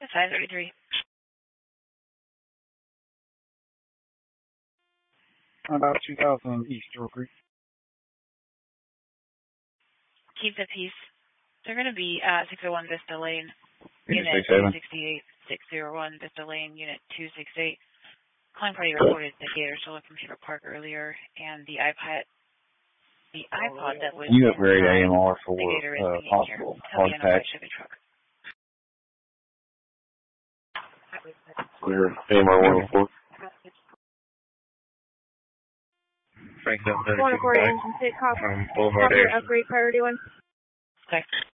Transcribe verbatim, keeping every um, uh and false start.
five thirty-three. About two thousand East Joe Creek. Keep the peace. They're going to be at six oh one Vista Lane, Unit two sixty-eight, six oh one Vista Lane, Unit two sixty-eight. Calling party reported the Gator Solar Computer Park earlier, and the iPad, the iPod that was you upgrade inside A M R for the Gator is uh, being possible here. heart Tell me attack. Chevy truck. Clear A M R one oh four. Frank seven one oh four engine state cop. from Boulevard Copy Air. upgrade priority one. Okay.